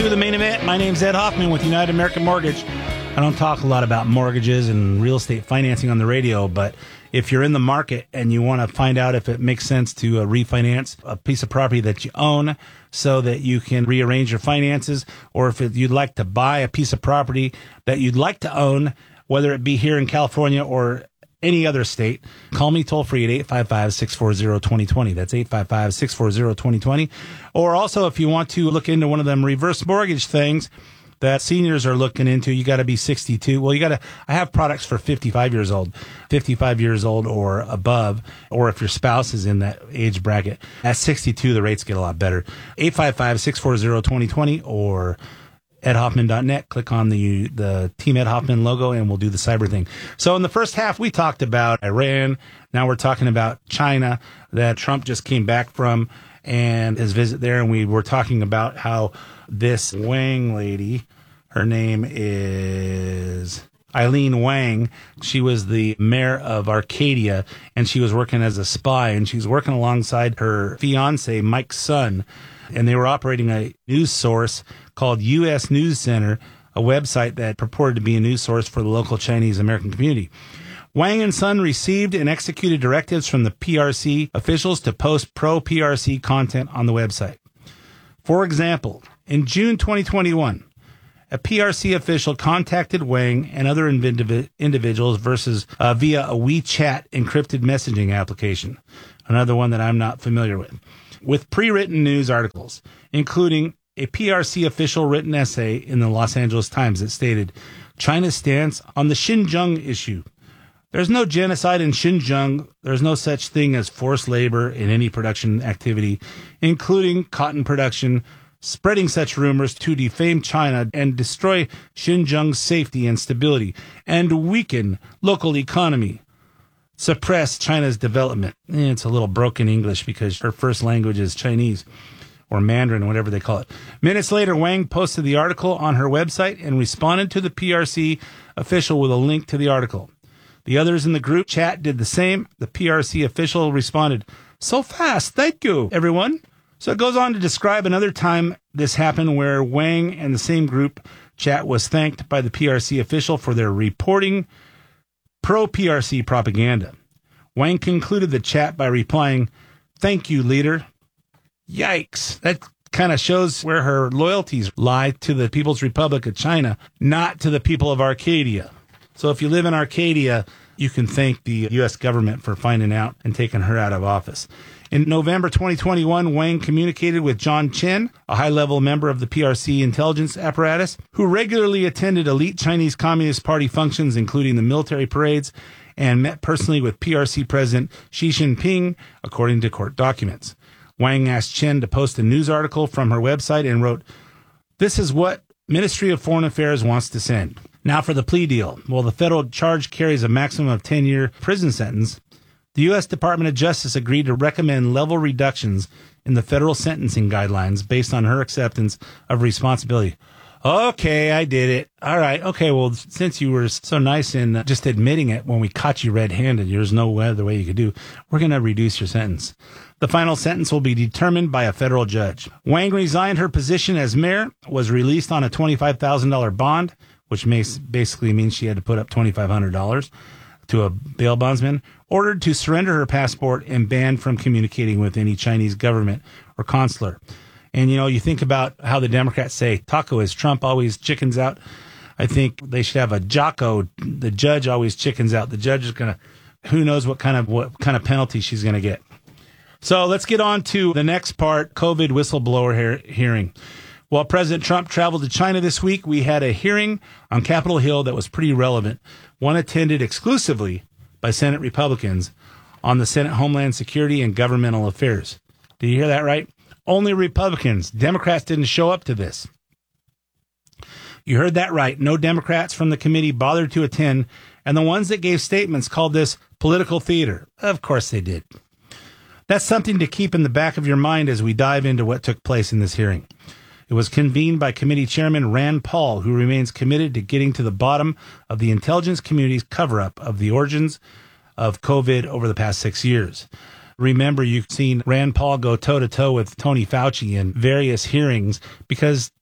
to The Main Event. My name's Ed Hoffman with United American Mortgage. I don't talk a lot about mortgages and real estate financing on the radio, but if you're in the market and you want to find out if it makes sense to refinance a piece of property that you own so that you can rearrange your finances, or if you'd like to buy a piece of property that you'd like to own, whether it be here in California or any other state, call me toll free at 855-640-2020. That's 855-640-2020. Or also, if you want to look into one of them reverse mortgage things that seniors are looking into, you got to be 62. Well, I have products for 55 years old or above, or if your spouse is in that age bracket. At 62, the rates get a lot better. 855-640-2020 or edhoffman.net. Click on the Team Ed Hoffman logo and we'll do the cyber thing. So in the first half, we talked about Iran. Now we're talking about China that Trump just came back from and his visit there. And we were talking about how this Wang lady, her name is Eileen Wang. She was the mayor of Arcadia and she was working as a spy, and she was working alongside her fiance, Mike's son. And they were operating a news source called U.S. News Center, a website that purported to be a news source for the local Chinese American community. Wang and Son received and executed directives from the PRC officials to post pro-PRC content on the website. For example, in June 2021, a PRC official contacted Wang and other individuals via a WeChat encrypted messaging application, another one that I'm not familiar with pre-written news articles, including a PRC official written essay in the Los Angeles Times that stated, China's stance on the Xinjiang issue. There's no genocide in Xinjiang. There's no such thing as forced labor in any production activity, including cotton production. Spreading such rumors to defame China and destroy Xinjiang's safety and stability and weaken local economy. Suppress China's development. It's a little broken English because her first language is Chinese or Mandarin, whatever they call it. Minutes later, Wang posted the article on her website and responded to the PRC official with a link to the article. The others in the group chat did the same. The PRC official responded, "So fast, thank you, everyone." So it goes on to describe another time this happened where Wang and the same group chat was thanked by the PRC official for their reporting pro-PRC propaganda. Wang concluded the chat by replying, "Thank you, leader." Yikes. That kind of shows where her loyalties lie, to the People's Republic of China, not to the people of Arcadia. So if you live in Arcadia, you can thank the U.S. government for finding out and taking her out of office. In November 2021, Wang communicated with John Chen, a high-level member of the PRC intelligence apparatus, who regularly attended elite Chinese Communist Party functions, including the military parades, and met personally with PRC President Xi Jinping, according to court documents. Wang asked Chen to post a news article from her website and wrote, "This is what Ministry of Foreign Affairs wants to send." Now for the plea deal. Well, the federal charge carries a maximum of 10-year prison sentence. The U.S. Department of Justice agreed to recommend level reductions in the federal sentencing guidelines based on her acceptance of responsibility. Okay, I did it. All right. Okay, well, since you were so nice in just admitting it when we caught you red-handed, there's no other way you could do, we're going to reduce your sentence. The final sentence will be determined by a federal judge. Wang resigned her position as mayor, was released on a $25,000 bond, which basically means she had to put up $2,500 to a bail bondsman, ordered to surrender her passport, and banned from communicating with any Chinese government or consular. And, you think about how the Democrats say, taco is Trump always chickens out. I think they should have a Jocko. The judge always chickens out. The judge is going to, who knows what kind of penalty she's going to get. So let's get on to the next part, COVID whistleblower hearing. While President Trump traveled to China this week, we had a hearing on Capitol Hill that was pretty relevant. One attended exclusively by Senate Republicans on the Senate Homeland Security and Governmental Affairs. Did you hear that right? Only Republicans. Democrats didn't show up to this. You heard that right. No Democrats from the committee bothered to attend, and the ones that gave statements called this political theater. Of course they did. That's something to keep in the back of your mind as we dive into what took place in this hearing. It was convened by Committee Chairman Rand Paul, who remains committed to getting to the bottom of the intelligence community's cover-up of the origins of COVID over the past 6 years. Remember, you've seen Rand Paul go toe-to-toe with Tony Fauci in various hearings because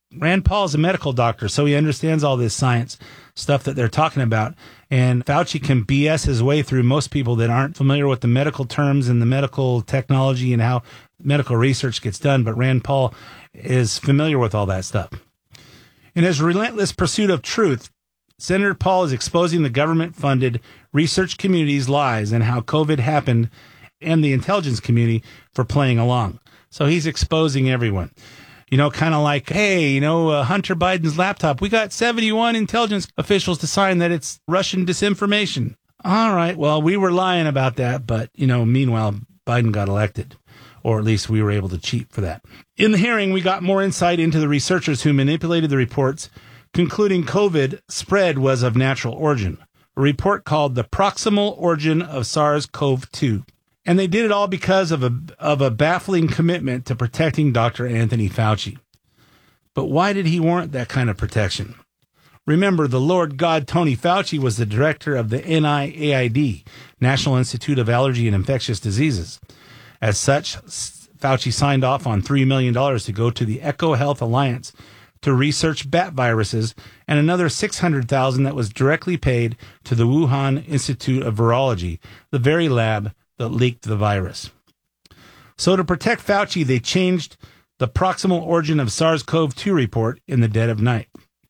Rand Paul is a medical doctor, so he understands all this science stuff that they're talking about. And Fauci can BS his way through most people that aren't familiar with the medical terms and the medical technology and how medical research gets done. But Rand Paul is familiar with all that stuff. In his relentless pursuit of truth, Senator Paul is exposing the government-funded research community's lies and how COVID happened and the intelligence community for playing along. So he's exposing everyone. You know, kind of like, hey, Hunter Biden's laptop, we got 71 intelligence officials to sign that it's Russian disinformation. All right, well, we were lying about that, but, meanwhile, Biden got elected, or at least we were able to cheat for that. In the hearing, we got more insight into the researchers who manipulated the reports, concluding COVID spread was of natural origin, a report called The Proximal Origin of SARS-CoV-2. And they did it all because of a baffling commitment to protecting Dr. Anthony Fauci. But why did he warrant that kind of protection? Remember, the Lord God Tony Fauci was the director of the NIAID, National Institute of Allergy and Infectious Diseases. As such, Fauci signed off on $3 million to go to the EcoHealth Alliance to research bat viruses, and another $600,000 that was directly paid to the Wuhan Institute of Virology, the very lab that leaked the virus. So to protect Fauci, they changed the proximal origin of SARS-CoV-2 report in the dead of night.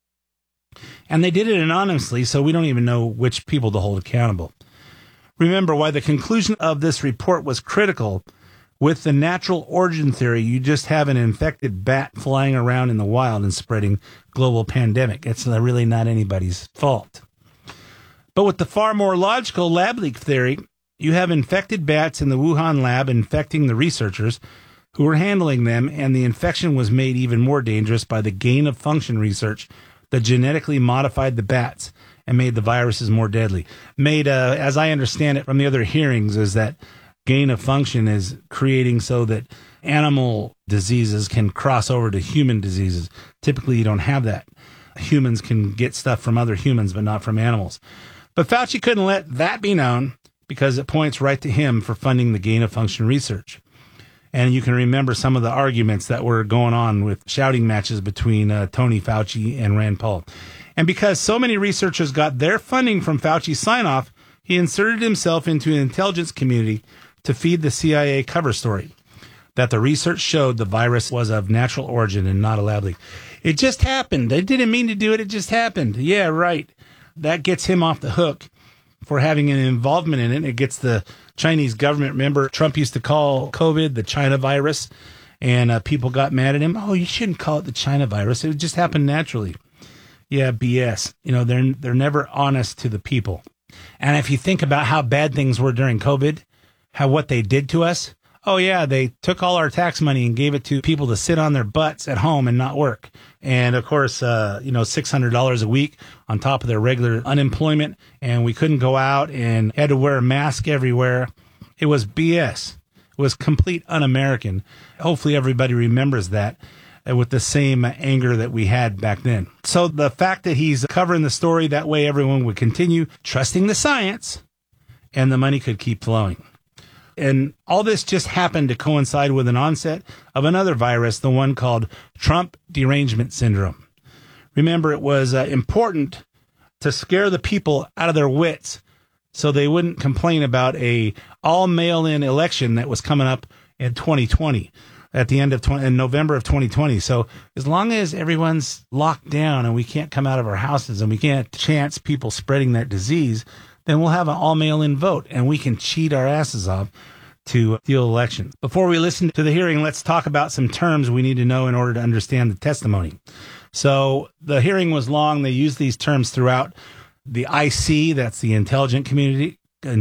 And they did it anonymously, so we don't even know which people to hold accountable. Remember, why the conclusion of this report was critical. With the natural origin theory, you just have an infected bat flying around in the wild and spreading global pandemic. It's really not anybody's fault. But with the far more logical lab leak theory, you have infected bats in the Wuhan lab infecting the researchers who were handling them, and the infection was made even more dangerous by the gain-of-function research that genetically modified the bats and made the viruses more deadly. As I understand it from the other hearings, is that gain-of-function is creating so that animal diseases can cross over to human diseases. Typically, you don't have that. Humans can get stuff from other humans, but not from animals. But Fauci couldn't let that be known, because it points right to him for funding the gain-of-function research. And you can remember some of the arguments that were going on with shouting matches between Tony Fauci and Rand Paul. And because so many researchers got their funding from Fauci's sign-off, he inserted himself into an intelligence community to feed the CIA cover story, that the research showed the virus was of natural origin and not a lab leak. It just happened. They didn't mean to do it. It just happened. Yeah, right. That gets him off the hook for having an involvement in it. It gets the Chinese government. Remember, Trump used to call COVID the China virus, and people got mad at him. Oh, you shouldn't call it the China virus. It just happened naturally. Yeah, BS. They're never honest to the people. And if you think about how bad things were during COVID, what they did to us, oh yeah, they took all our tax money and gave it to people to sit on their butts at home and not work. And of course, $600 a week on top of their regular unemployment. And we couldn't go out and had to wear a mask everywhere. It was BS. It was complete un-American. Hopefully everybody remembers that with the same anger that we had back then. So the fact that he's covering the story, that way everyone would continue trusting the science and the money could keep flowing. And all this just happened to coincide with an onset of another virus, the one called Trump derangement syndrome. Remember, it was important to scare the people out of their wits so they wouldn't complain about a all mail-in election that was coming up in 2020, at the end of in November of 2020. So as long as everyone's locked down and we can't come out of our houses and we can't chance people spreading that disease, then we'll have an all mail-in vote and we can cheat our asses off to steal elections. Before we listen to the hearing, let's talk about some terms we need to know in order to understand the testimony. So the hearing was long. They used these terms throughout. The IC, that's the intelligence community.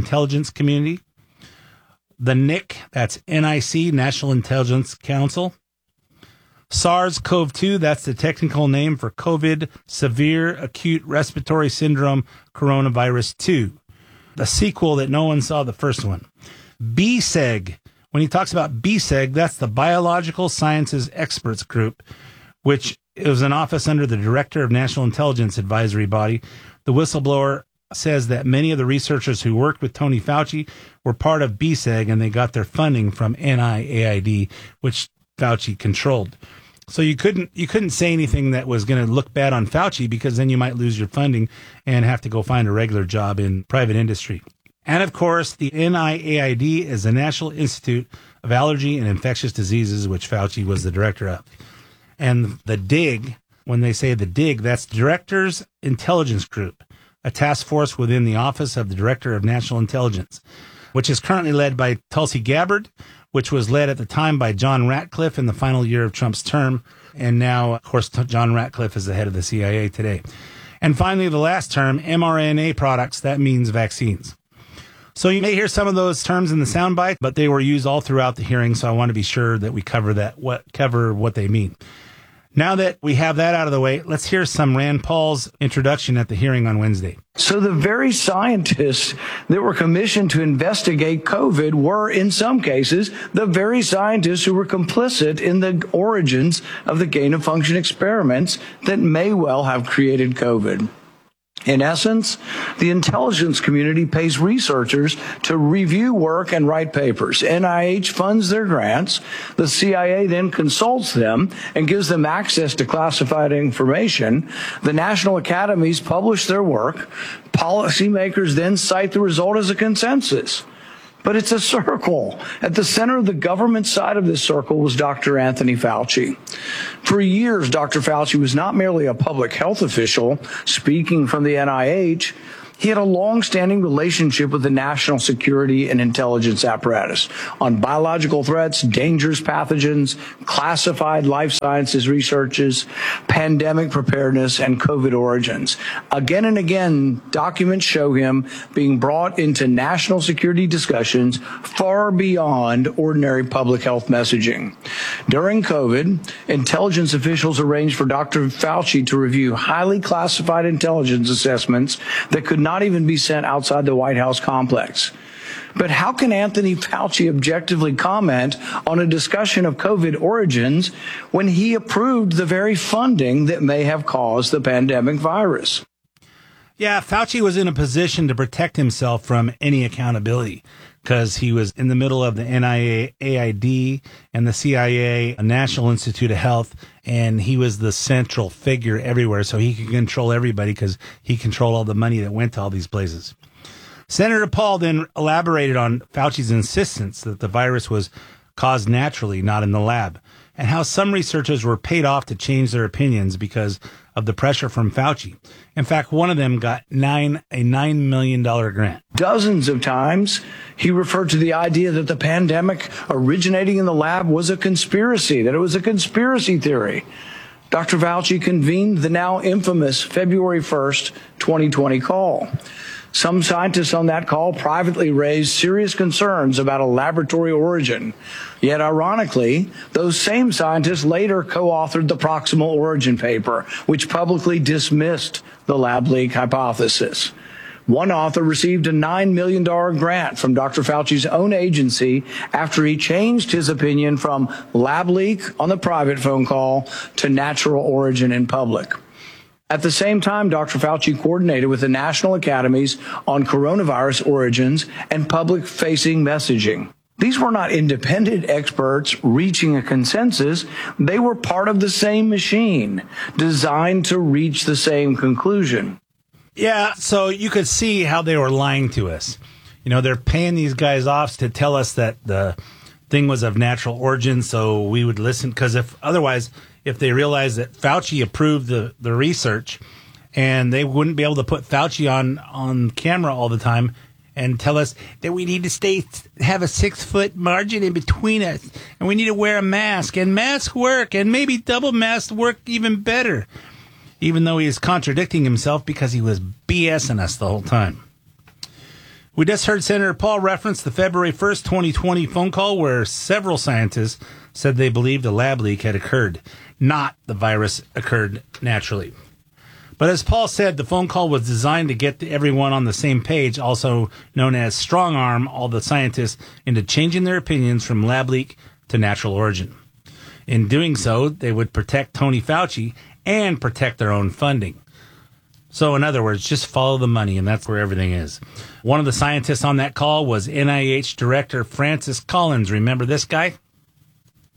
The NIC, that's NIC, National Intelligence Council. SARS-CoV-2, that's the technical name for COVID, Severe Acute Respiratory Syndrome Coronavirus 2. The sequel that no one saw the first one. BSEG. When he talks about BSEG, that's the Biological Sciences Experts Group, which is an office under the Director of National Intelligence Advisory Body. The whistleblower says that many of the researchers who worked with Tony Fauci were part of BSEG, and they got their funding from NIAID, which Fauci controlled. So you couldn't say anything that was going to look bad on Fauci, because then you might lose your funding and have to go find a regular job in private industry. And of course, the NIAID is the National Institute of Allergy and Infectious Diseases, which Fauci was the director of. And the DIG, when they say the DIG, that's Directors Intelligence Group, a task force within the Office of the Director of National Intelligence, which is currently led by Tulsi Gabbard, which was led at the time by John Ratcliffe in the final year of Trump's term. And now, of course, John Ratcliffe is the head of the CIA today. And finally, the last term, mRNA products, that means vaccines. So you may hear some of those terms in the soundbite, but they were used all throughout the hearing, so I want to be sure that we cover what they mean. Now that we have that out of the way, let's hear some Rand Paul's introduction at the hearing on Wednesday. So the very scientists that were commissioned to investigate COVID were, in some cases, the very scientists who were complicit in the origins of the gain-of-function experiments that may well have created COVID. In essence, the intelligence community pays researchers to review work and write papers. NIH funds their grants. The CIA then consults them and gives them access to classified information. The national academies publish their work. Policymakers then cite the result as a consensus. But it's a circle. At the center of the government side of this circle was Dr. Anthony Fauci. For years, Dr. Fauci was not merely a public health official speaking from the NIH. He had a long-standing relationship with the national security and intelligence apparatus on biological threats, dangerous pathogens, classified life sciences researches, pandemic preparedness, and COVID origins. Again and again, documents show him being brought into national security discussions far beyond ordinary public health messaging. During COVID, intelligence officials arranged for Dr. Fauci to review highly classified intelligence assessments that could not even be sent outside the White House complex. But how can Anthony Fauci objectively comment on a discussion of COVID origins when he approved the very funding that may have caused the pandemic virus? Yeah, Fauci was in a position to protect himself from any accountability because he was in the middle of the NIAID and the CIA, a National Institute of Health, and he was the central figure everywhere, so he could control everybody because he controlled all the money that went to all these places. Senator Paul then elaborated on Fauci's insistence that the virus was caused naturally, not in the lab, and how some researchers were paid off to change their opinions because of the pressure from Fauci. In fact, one of them got a $9 million grant. Dozens of times, he referred to the idea that the pandemic originating in the lab was a conspiracy, that it was a conspiracy theory. Dr. Fauci convened the now infamous February 1st, 2020 call. Some scientists on that call privately raised serious concerns about a laboratory origin. Yet, ironically, those same scientists later co-authored the proximal origin paper, which publicly dismissed the lab leak hypothesis. One author received a $9 million grant from Dr. Fauci's own agency after he changed his opinion from lab leak on the private phone call to natural origin in public. At the same time, Dr. Fauci coordinated with the national academies on coronavirus origins and public-facing messaging. These were not independent experts reaching a consensus. They were part of the same machine, designed to reach the same conclusion. Yeah, so you could see how they were lying to us. You know, they're paying these guys off to tell us that the thing was of natural origin, so we would listen, because if they realized that Fauci approved the research, and they wouldn't be able to put Fauci on camera all the time and tell us that we need to have a 6-foot margin in between us, and we need to wear a mask, and masks work, and maybe double masks work even better, even though he is contradicting himself because he was BSing us the whole time. We just heard Senator Paul reference the February 1st, 2020 phone call where several scientists said they believed a lab leak had occurred, not the virus occurred naturally. But as Paul said, the phone call was designed to get everyone on the same page, also known as strong arm all the scientists into changing their opinions from lab leak to natural origin. In doing so, they would protect Tony Fauci and protect their own funding. So in other words, just follow the money, and that's where everything is. One of the scientists on that call was NIH Director Francis Collins. Remember this guy?